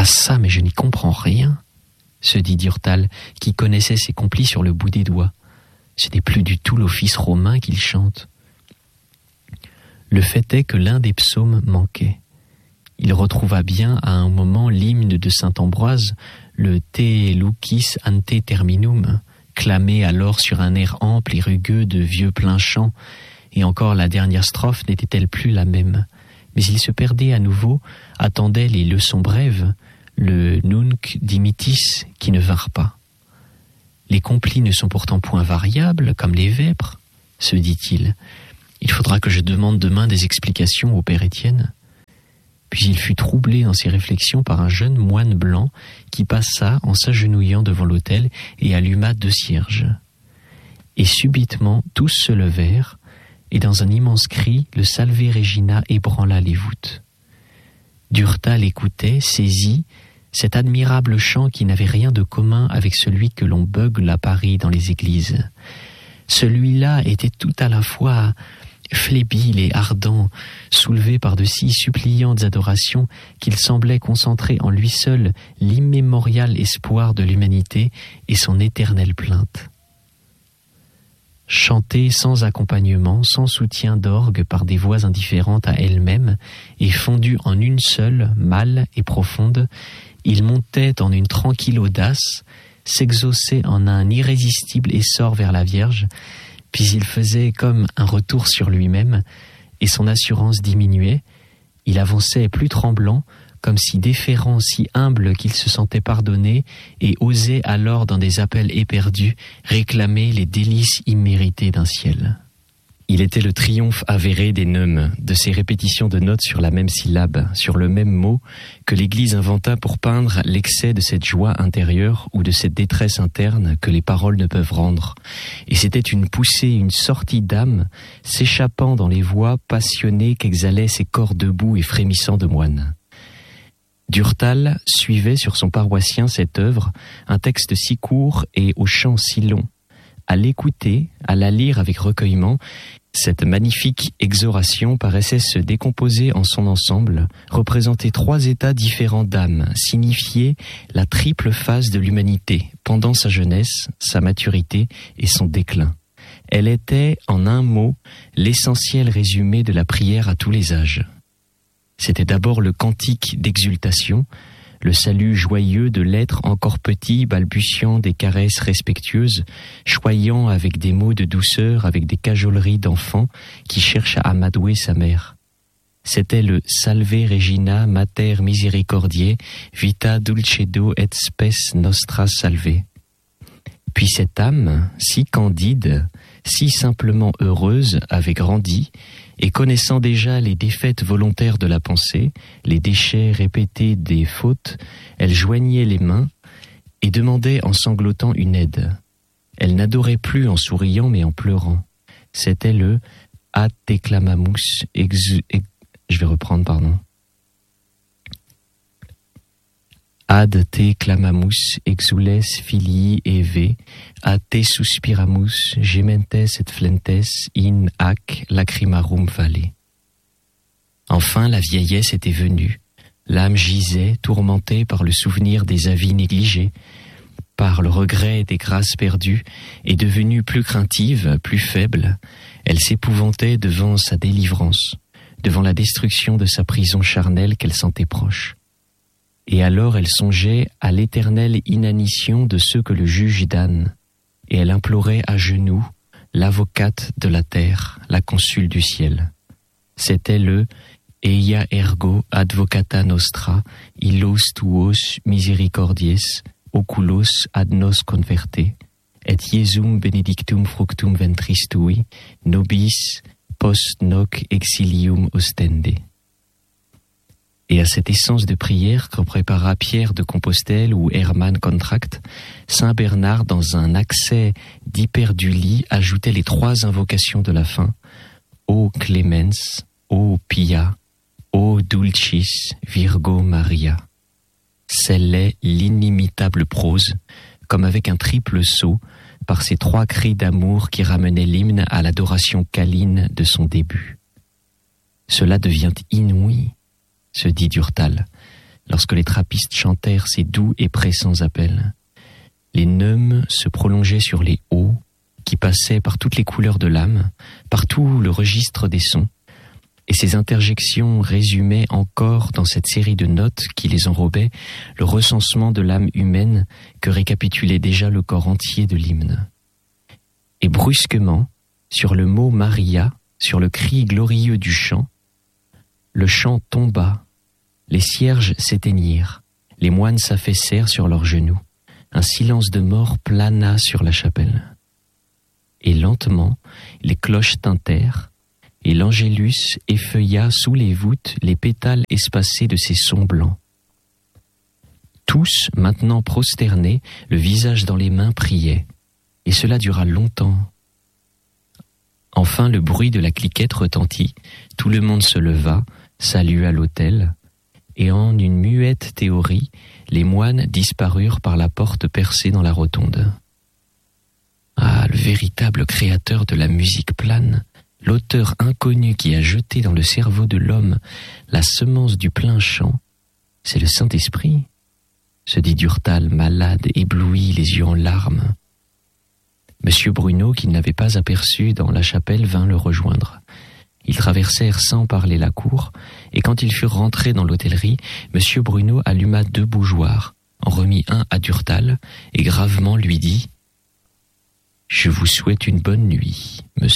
Ah ça, mais je n'y comprends rien, se dit Durtal, qui connaissait ses complices sur le bout des doigts. Ce n'est plus du tout l'office romain qu'il chante. Le fait est que l'un des psaumes manquait. Il retrouva bien à un moment l'hymne de saint Ambroise, le Te Lucis ante terminum, clamé alors sur un air ample et rugueux de vieux plein chant, et encore la dernière strophe n'était-elle plus la même. Mais il se perdait à nouveau, attendait les leçons brèves, le nunc dimittis qui ne vinrent pas. Les complis ne sont pourtant point variables, comme les vêpres, se dit-il. Il faudra que je demande demain des explications au père Étienne. Puis il fut troublé dans ses réflexions par un jeune moine blanc qui passa en s'agenouillant devant l'autel et alluma 2 cierges. Et subitement tous se levèrent, et dans un immense cri, le Salve Regina ébranla les voûtes. Durtal écoutait, saisi, cet admirable chant qui n'avait rien de commun avec celui que l'on beugle à Paris dans les églises. Celui-là était tout à la fois flébile et ardent, soulevé par de si suppliantes adorations qu'il semblait concentrer en lui seul l'immémorial espoir de l'humanité et son éternelle plainte. Chanté sans accompagnement, sans soutien d'orgue par des voix indifférentes à elles-mêmes et fondues en une seule, mâle et profonde, il montait en une tranquille audace, s'exauçait en un irrésistible essor vers la Vierge, puis il faisait comme un retour sur lui-même, et son assurance diminuait. Il avançait plus tremblant, comme si déférent, si humble qu'il se sentait pardonné, et osait alors, dans des appels éperdus, réclamer les délices imméritées d'un ciel. Il était le triomphe avéré des neumes, de ces répétitions de notes sur la même syllabe, sur le même mot, que l'Église inventa pour peindre l'excès de cette joie intérieure ou de cette détresse interne que les paroles ne peuvent rendre. Et c'était une poussée, une sortie d'âme, s'échappant dans les voix passionnées qu'exhalaient ces corps debout et frémissants de moines. Durtal suivait sur son paroissien cette œuvre, un texte si court et au chant si long. À l'écouter, à la lire avec recueillement, cette magnifique exoration paraissait se décomposer en son ensemble, représenter 3 états différents d'âme, signifier la triple phase de l'humanité, pendant sa jeunesse, sa maturité et son déclin. Elle était, en un mot, l'essentiel résumé de la prière à tous les âges. C'était d'abord le cantique d'exultation, le salut joyeux de l'être encore petit balbutiant des caresses respectueuses, choyant avec des mots de douceur, avec des cajoleries d'enfant qui cherche à amadouer sa mère. C'était le Salve Regina Mater Misericordiae Vita Dulcedo et Spes Nostra Salve. Puis cette âme, si candide, si simplement heureuse, avait grandi, et connaissant déjà les défaites volontaires de la pensée, les déchets répétés des fautes, elle joignait les mains et demandait en sanglotant une aide. Elle n'adorait plus en souriant mais en pleurant. C'était le « Ad te clamamus Ad te clamamus exules filii eve, ad te suspiramus gementes et flentes in hac lacrimarum vale. » Enfin, la vieillesse était venue. L'âme gisait, tourmentée par le souvenir des avis négligés, par le regret des grâces perdues, et devenue plus craintive, plus faible, elle s'épouvantait devant sa délivrance, devant la destruction de sa prison charnelle qu'elle sentait proche. Et alors elle songeait à l'éternelle inanition de ceux que le juge damne, et elle implorait à genoux l'avocate de la terre, la consul du ciel. C'était le « Eia ergo advocata nostra, illos tuos misericordies, oculos ad nos converte, et Iesum benedictum fructum ventris tui, nobis post noc exilium ostende ». Et à cette essence de prière que prépara Pierre de Compostelle ou Hermann Contract, saint Bernard, dans un accès d'hyperdulie, ajoutait les 3 invocations de la fin. Ô Clemens, ô Pia, ô Dulcis Virgo Maria. Scellait l'inimitable prose, comme avec un triple saut, par ces 3 cris d'amour qui ramenaient l'hymne à l'adoration câline de son début. Cela devient inouï, se dit Durtal. lorsque les trappistes chantèrent ces doux et pressants appels. Les neumes se prolongeaient sur les hauts, qui passaient par toutes les couleurs de l'âme, par tout le registre des sons, et ces interjections résumaient encore dans cette série de notes qui les enrobaient le recensement de l'âme humaine que récapitulait déjà le corps entier de l'hymne. Et brusquement, sur le mot Maria, sur le cri glorieux du chant, le chant tomba, les cierges s'éteignirent, les moines s'affaissèrent sur leurs genoux, un silence de mort plana sur la chapelle. Et lentement, les cloches tintèrent, et l'angélus effeuilla sous les voûtes les pétales espacés de ses sons blancs. Tous, maintenant prosternés, le visage dans les mains, priaient, et cela dura longtemps. Enfin, le bruit de la cliquette retentit, tout le monde se leva, salua l'autel, et en une muette théorie, les moines disparurent par la porte percée dans la rotonde. Ah, le véritable créateur de la musique plane, l'auteur inconnu qui a jeté dans le cerveau de l'homme la semence du plein chant, c'est le Saint-Esprit, se dit Durtal, malade, ébloui, les yeux en larmes. Monsieur Bruno, qui ne l'avait pas aperçu dans la chapelle, vint le rejoindre. Ils traversèrent sans parler la cour, et quand ils furent rentrés dans l'hôtellerie, Monsieur Bruno alluma 2 bougeoirs, en remit un à Durtal, et gravement lui dit « Je vous souhaite une bonne nuit, monsieur. »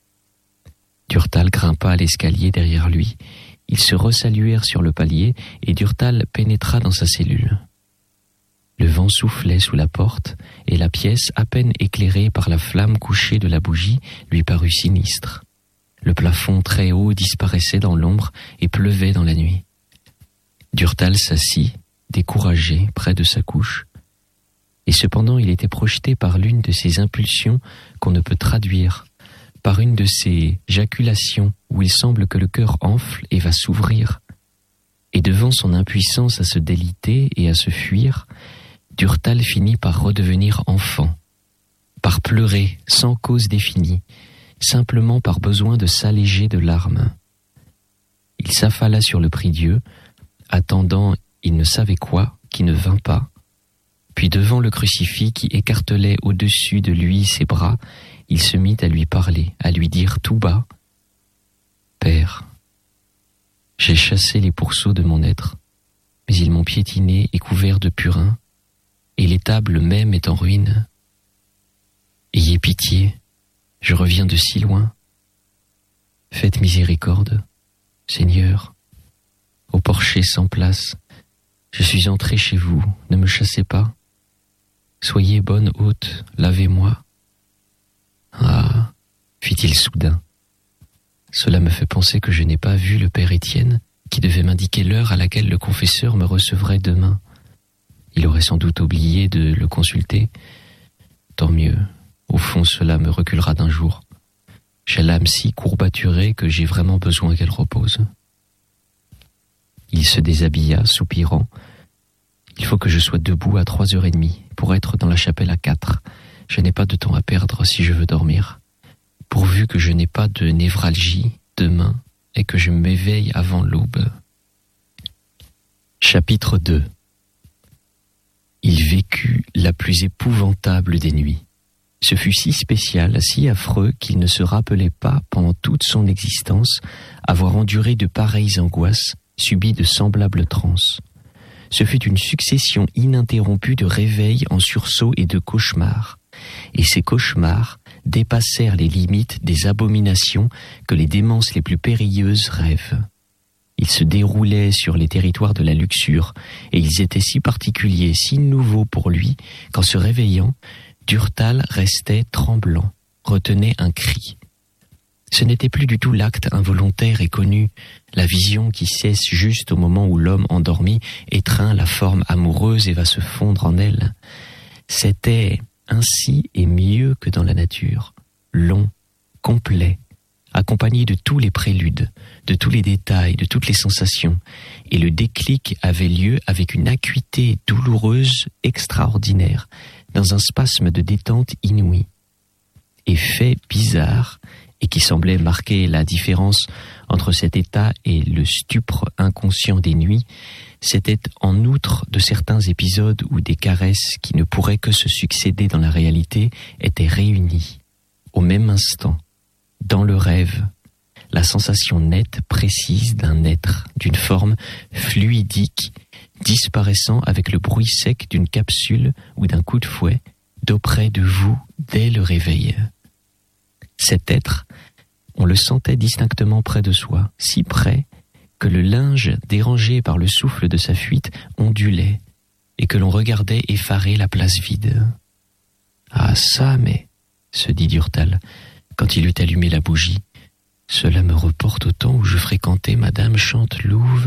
Durtal grimpa l'escalier derrière lui. Ils se resaluèrent sur le palier, et Durtal pénétra dans sa cellule. Le vent soufflait sous la porte, et la pièce, à peine éclairée par la flamme couchée de la bougie, lui parut sinistre. Le plafond très haut disparaissait dans l'ombre et pleuvait dans la nuit. Durtal s'assit, découragé, près de sa couche. Et cependant il était projeté par l'une de ces impulsions qu'on ne peut traduire, par une de ces jaculations où il semble que le cœur enfle et va s'ouvrir. Et devant son impuissance à se déliter et à se fuir, Durtal finit par redevenir enfant, par pleurer sans cause définie, simplement par besoin de s'alléger de larmes. Il s'affala sur le prie-Dieu, attendant il ne savait quoi qui ne vint pas. Puis devant le crucifix qui écartelait au-dessus de lui ses bras, il se mit à lui parler, à lui dire tout bas « Père, j'ai chassé les pourceaux de mon être, mais ils m'ont piétiné et couvert de purin, et l'étable même est en ruine. Ayez pitié, je reviens de si loin. Faites miséricorde, Seigneur. Au porcher sans place, je suis entré chez vous, ne me chassez pas. Soyez bonne hôte, lavez-moi. » Ah, fit-il soudain, cela me fait penser que je n'ai pas vu le père Étienne, qui devait m'indiquer l'heure à laquelle le confesseur me recevrait demain. Il aurait sans doute oublié de le consulter. Tant mieux, au fond cela me reculera d'un jour. J'ai l'âme si courbaturée que j'ai vraiment besoin qu'elle repose. Il se déshabilla, soupirant. Il faut que je sois debout à 3h30 pour être dans la chapelle à 4. Je n'ai pas de temps à perdre si je veux dormir. Pourvu que je n'ai pas de névralgie demain et que je m'éveille avant l'aube. Chapitre 2. Il vécut la plus épouvantable des nuits. Ce fut si spécial, si affreux qu'il ne se rappelait pas, pendant toute son existence, avoir enduré de pareilles angoisses, subi de semblables transes. Ce fut une succession ininterrompue de réveils en sursaut et de cauchemars. Et ces cauchemars dépassèrent les limites des abominations que les démences les plus périlleuses rêvent. Ils se déroulaient sur les territoires de la luxure, et ils étaient si particuliers, si nouveaux pour lui, qu'en se réveillant, Durtal restait tremblant, retenait un cri. Ce n'était plus du tout l'acte involontaire et connu, la vision qui cesse juste au moment où l'homme endormi étreint la forme amoureuse et va se fondre en elle. C'était ainsi et mieux que dans la nature, long, complet, accompagné de tous les préludes, de tous les détails, de toutes les sensations, et le déclic avait lieu avec une acuité douloureuse extraordinaire, dans un spasme de détente inouï. Et fait bizarre, et qui semblait marquer la différence entre cet état et le stupre inconscient des nuits, c'était en outre de certains épisodes où des caresses qui ne pourraient que se succéder dans la réalité étaient réunies, au même instant, dans le rêve, la sensation nette, précise d'un être, d'une forme fluidique, disparaissant avec le bruit sec d'une capsule ou d'un coup de fouet, d'auprès de vous dès le réveil. Cet être, on le sentait distinctement près de soi, si près que le linge dérangé par le souffle de sa fuite ondulait et que l'on regardait effaré la place vide. « Ah ça, mais, se dit Durtal, quand il eut allumé la bougie, cela me reporte au temps où je fréquentais Madame Chantelouve